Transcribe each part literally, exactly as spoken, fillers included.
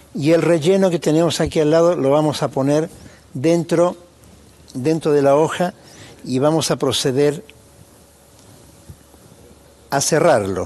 Y el relleno que tenemos aquí al lado lo vamos a poner dentro, dentro de la hoja y vamos a proceder a cerrarlo.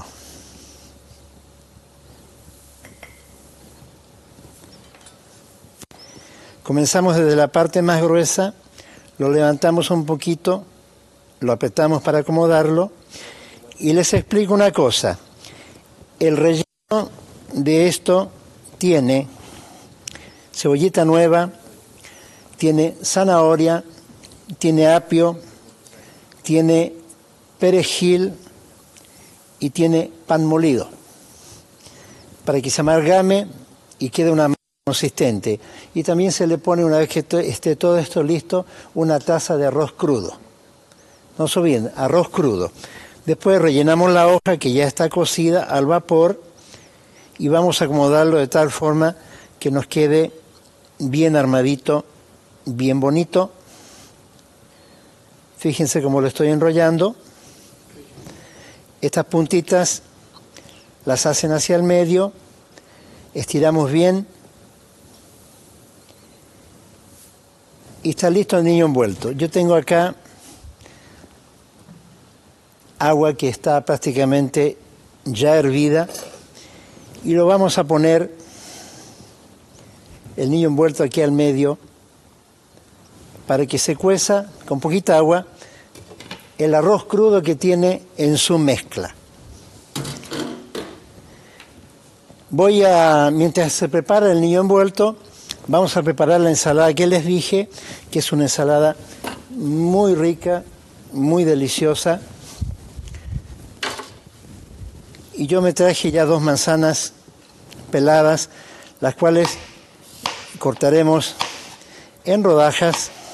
Comenzamos desde la parte más gruesa, lo levantamos un poquito, lo apretamos para acomodarlo y les explico una cosa. El relleno de esto tiene cebollita nueva, tiene zanahoria, tiene apio, tiene perejil y tiene pan molido para que se amalgame y quede una masa consistente. Y también se le pone, una vez que esté todo esto listo, una taza de arroz crudo. No se olviden, arroz crudo. Después rellenamos la hoja que ya está cocida al vapor y vamos a acomodarlo de tal forma que nos quede bien armadito, bien bonito. Fíjense cómo lo estoy enrollando. Estas puntitas las hacen hacia el medio, estiramos bien y está listo el niño envuelto. Yo tengo acá agua que está prácticamente ya hervida y lo vamos a poner el niño envuelto aquí al medio para que se cueza con poquita agua el arroz crudo que tiene en su mezcla. Voy a, mientras se prepara el niño envuelto, vamos a preparar la ensalada que les dije, que es una ensalada muy rica, muy deliciosa. Y yo me traje ya dos manzanas peladas, las cuales cortaremos en rodajas